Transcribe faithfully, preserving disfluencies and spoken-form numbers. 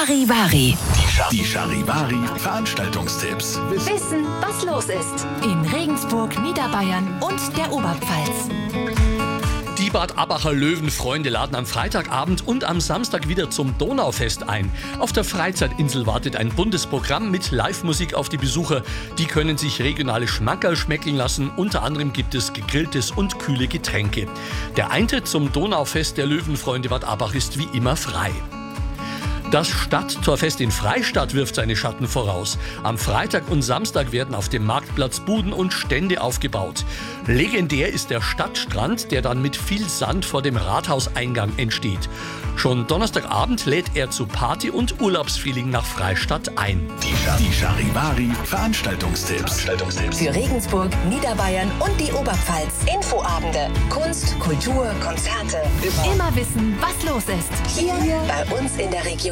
Charivari. Die Charivari Veranstaltungstipps. Wissen, was los ist. In Regensburg, Niederbayern und der Oberpfalz. Die Bad Abacher Löwenfreunde laden am Freitagabend und am Samstag wieder zum Donaufest ein. Auf der Freizeitinsel wartet ein buntes Programm mit Live-Musik auf die Besucher. Die können sich regionale Schmankerl schmecken lassen. Unter anderem gibt es gegrilltes und kühle Getränke. Der Eintritt zum Donaufest der Löwenfreunde Bad Abach ist wie immer frei. Das Stadttorfest in Freistadt wirft seine Schatten voraus. Am Freitag und Samstag werden auf dem Marktplatz Buden und Stände aufgebaut. Legendär ist der Stadtstrand, der dann mit viel Sand vor dem Rathauseingang entsteht. Schon Donnerstagabend lädt er zu Party und Urlaubsfeeling nach Freistadt ein. Die Charivari Veranstaltungstipps. Für Regensburg, Niederbayern und die Oberpfalz. Infoabende, Kunst, Kultur, Konzerte. Immer wissen, was los ist. Hier bei uns in der Region.